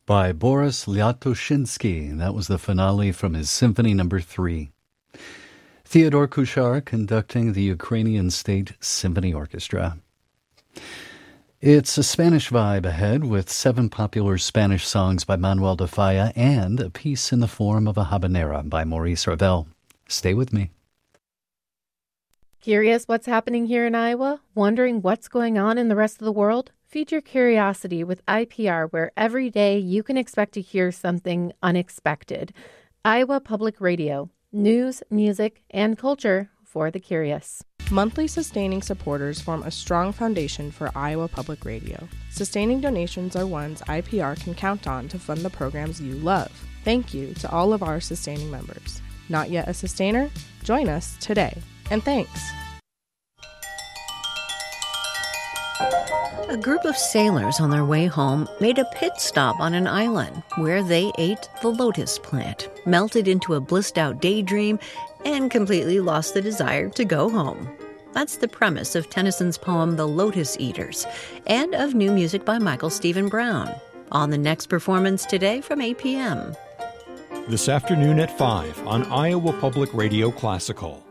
by Boris Lyatoshinsky. That was the finale from his Symphony No. 3. Theodore Kuchar conducting the Ukrainian State Symphony Orchestra. It's a Spanish vibe ahead with 7 popular Spanish songs by Manuel de Falla and a piece in the form of a habanera by Maurice Ravel. Stay with me. Curious what's happening here in Iowa? Wondering what's going on in the rest of the world? Feed your curiosity with IPR, where every day you can expect to hear something unexpected. Iowa Public Radio. News, music, and culture for the curious. Monthly sustaining supporters form a strong foundation for Iowa Public Radio. Sustaining donations are ones IPR can count on to fund the programs you love. Thank you to all of our sustaining members. Not yet a sustainer? Join us today. And thanks. A group of sailors on their way home made a pit stop on an island where they ate the lotus plant, melted into a blissed-out daydream, and completely lost the desire to go home. That's the premise of Tennyson's poem The Lotus Eaters, and of new music by Michael Stephen Brown, on the next performance today from 8 p.m. This afternoon at 5 on Iowa Public Radio Classical.